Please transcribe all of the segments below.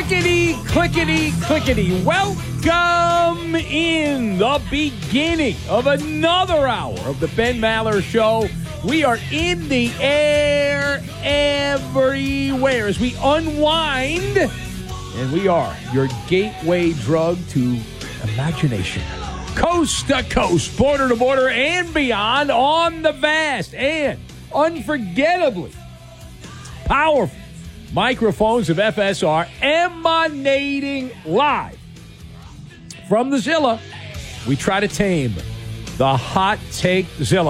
Clickety, clickety, clickety. Welcome in the beginning of another hour of the Ben Maller Show. We are in the air everywhere as we unwind, and we are your gateway drug to imagination. Coast to coast, border to border, and beyond on the vast and unforgettably powerful microphones of FSR emanating live from the Zilla. We try to tame the hot take Zilla.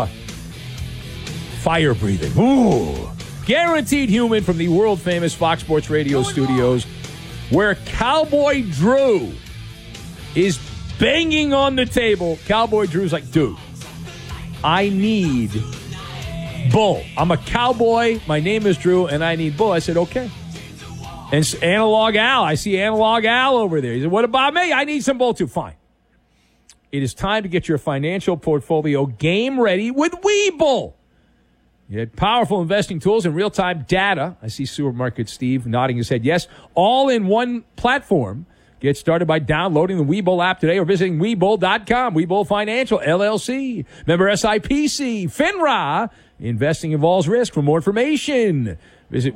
Fire breathing. Ooh. Guaranteed human from the world famous Fox Sports Radio studios, where Cowboy Drew is banging on the table. Cowboy Drew's like, dude, I need bull. I'm a cowboy. My name is Drew, and I need bull. I said, okay. And Analog Al. I see Analog Al over there. He said, what about me? I need some bull too. Fine. It is time to get your financial portfolio game ready with Webull. You had powerful investing tools and real-time data. I see Supermarket Steve nodding his head. Yes, all in one platform. Get started by downloading the Webull app today or visiting Webull.com. Webull Financial, LLC. Member SIPC. FINRA. Investing involves risk. For more information, visit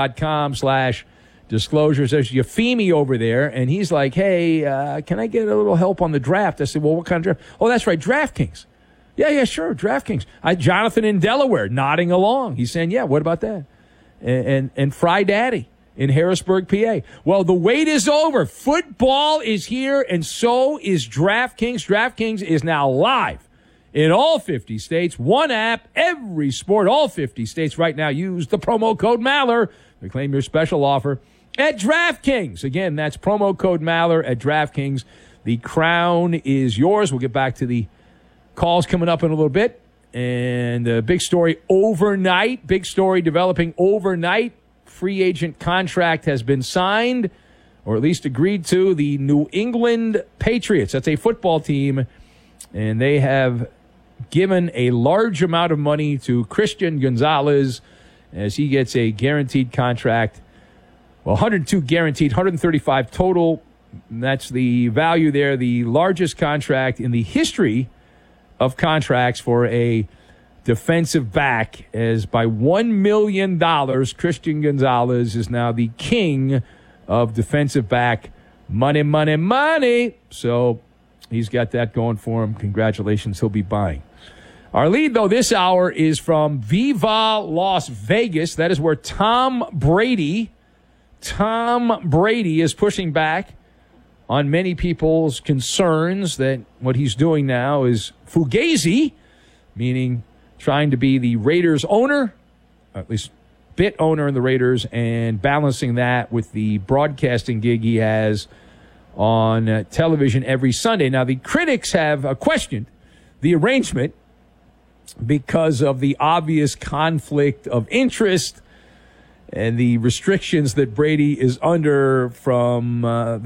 Webull.com/disclosures. There's Yafimi over there, and he's like, hey, can I get a little help on the draft? I said, well, what kind of draft? Oh, that's right, DraftKings. Yeah, sure, DraftKings. Jonathan in Delaware nodding along. He's saying, yeah, what about that? And Fry Daddy in Harrisburg, PA. Well, the wait is over. Football is here, and so is DraftKings. DraftKings is now live in all 50 states. One app, every sport, all 50 states right now. Use the promo code Maller to claim your special offer at DraftKings. Again, that's promo code Maller at DraftKings. The crown is yours. We'll get back to the calls coming up in a little bit. And a big story overnight, big story developing overnight. Free agent contract has been signed, or at least agreed to. The New England Patriots, that's a football team, and they have given a large amount of money to Christian Gonzalez as he gets a guaranteed contract. Well, 102 guaranteed, 135 total. That's the value there, the largest contract in the history of contracts for a defensive back, as by $1 million, Christian Gonzalez is now the king of defensive back money, money, money. So he's got that going for him. Congratulations. He'll be buying. Our lead, though, this hour is from Viva Las Vegas. That is where Tom Brady is pushing back on many people's concerns that what he's doing now is fugazi, meaning trying to be the Raiders owner, at least bit owner in the Raiders, and balancing that with the broadcasting gig he has on television every Sunday. Now, the critics have questioned the arrangement because of the obvious conflict of interest and the restrictions that Brady is under from